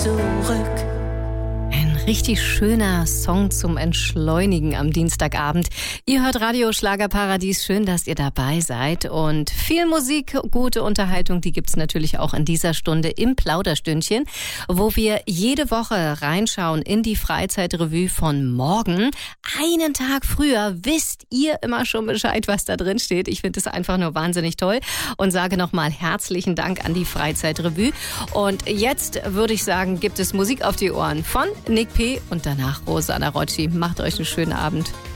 zurück. Ein richtig schöner Song zum Entschleunigen am Dienstagabend. Ihr hört Radio Schlagerparadies. Schön, dass ihr dabei seid. Und viel Musik, gute Unterhaltung, die gibt's natürlich auch in dieser Stunde im Plauderstündchen, wo wir jede Woche reinschauen in die Freizeitrevue von morgen. Einen Tag früher wisst ihr immer schon Bescheid, was da drin steht. Ich finde es einfach nur wahnsinnig toll und sage nochmal herzlichen Dank an die Freizeitrevue. Und jetzt würde ich sagen, gibt es Musik auf die Ohren von Nick P. und danach Rosanna Rocci. Macht euch einen schönen Abend.